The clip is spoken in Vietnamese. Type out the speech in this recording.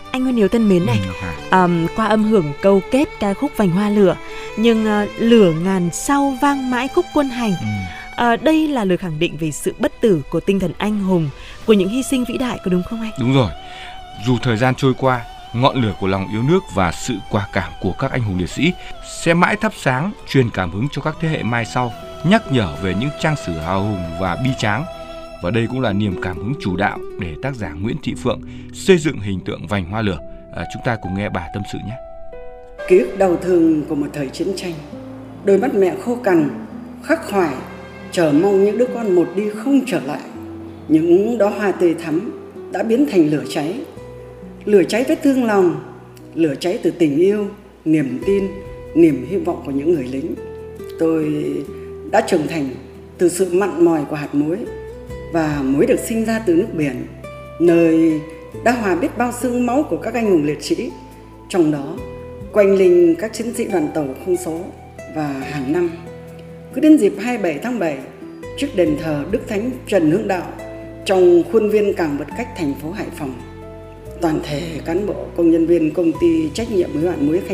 Anh Nguyên Hiếu thân mến này, qua âm hưởng câu kết ca khúc Vành Hoa Lửa, nhưng lửa ngàn sau vang mãi khúc quân hành. Đây là lời khẳng định về sự bất tử của tinh thần anh hùng, của những hy sinh vĩ đại, có đúng không anh? Đúng rồi. Dù thời gian trôi qua, ngọn lửa của lòng yêu nước và sự quả cảm của các anh hùng liệt sĩ sẽ mãi thắp sáng, truyền cảm hứng cho các thế hệ mai sau, nhắc nhở về những trang sử hào hùng và bi tráng. Và đây cũng là niềm cảm hứng chủ đạo để tác giả Nguyễn Thị Phượng xây dựng hình tượng Vành Hoa Lửa. Chúng ta cùng nghe bà tâm sự nhé. Ký ức đau thương của một thời chiến tranh, đôi mắt mẹ khô cằn, khắc khoải, chờ mong những đứa con một đi không trở lại. Những đóa hoa tươi thắm đã biến thành lửa cháy vết thương lòng, lửa cháy từ tình yêu, niềm tin, niềm hy vọng của những người lính. Tôi đã trưởng thành từ sự mặn mòi của hạt muối, và muối được sinh ra từ nước biển, nơi đã hòa biết bao xương máu của các anh hùng liệt sĩ. Trong đó quanh linh các chiến sĩ đoàn tàu không số. Và hàng năm cứ đến dịp 27 tháng 7, trước đền thờ Đức Thánh Trần Hưng Đạo trong khuôn viên cảng Vật Cách thành phố Hải Phòng, toàn thể cán bộ công nhân viên công ty trách nhiệm hữu hạn muối Khánh